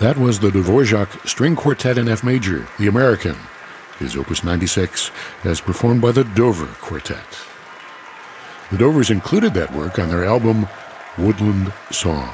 That was the Dvorak String Quartet in F Major, The American, his Opus 96, as performed by the Dover Quartet. The Dovers included that work on their album Woodland Songs.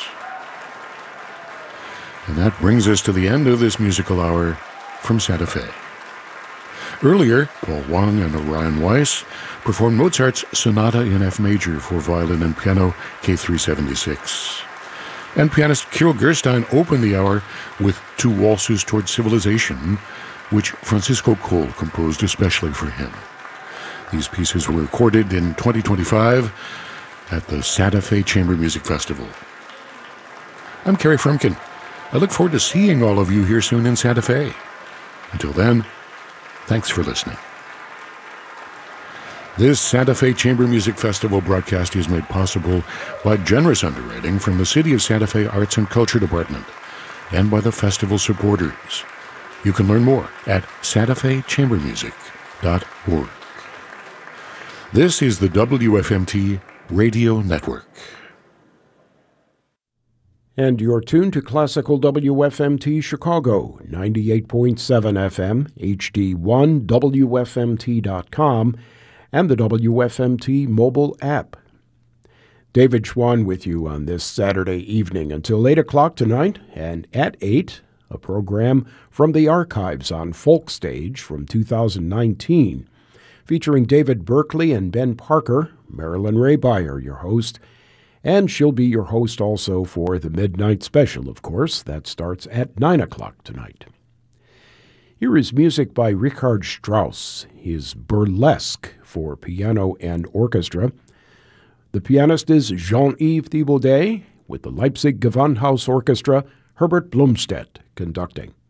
And that brings us to the end of this musical hour from Santa Fe. Earlier, Paul Wang and Orion Weiss performed Mozart's Sonata in F Major for violin and piano, K376. And pianist Kirill Gerstein opened the hour with Two Waltzes Toward Civilization, which Francisco Cole composed especially for him. These pieces were recorded in 2025 at the Santa Fe Chamber Music Festival. I'm Kerry Frumkin. I look forward to seeing all of you here soon in Santa Fe. Until then, thanks for listening. This Santa Fe Chamber Music Festival broadcast is made possible by generous underwriting from the City of Santa Fe Arts and Culture Department and by the festival supporters. You can learn more at santafechambermusic.org. This is the WFMT Radio Network. And you're tuned to Classical WFMT Chicago, 98.7 FM, HD1, WFMT.com, and the WFMT mobile app. David Schwann with you on this Saturday evening until 8 o'clock tonight, and at 8, a program from the archives on Folk Stage from 2019, featuring David Berkeley and Ben Parker, Marilyn Raybeyer, your host, and she'll be your host also for the Midnight Special, of course. That starts at 9 o'clock tonight. Here is music by Richard Strauss, his Burlesque for piano and orchestra. The pianist is Jean-Yves Thibaudet, with the Leipzig Gewandhaus Orchestra, Herbert Blumstedt conducting.